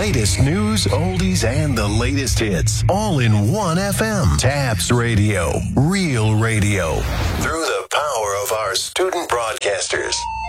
latest news, oldies, and the latest hits. All in one FM. Tabs Radio. Real radio. Through the power of our student broadcasters.